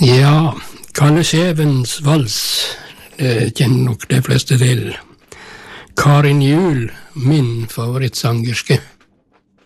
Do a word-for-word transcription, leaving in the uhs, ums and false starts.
Ja, Kalle Skjevens vals, det kjenner nok de fleste til. Karin Juel, min favorittsangerske.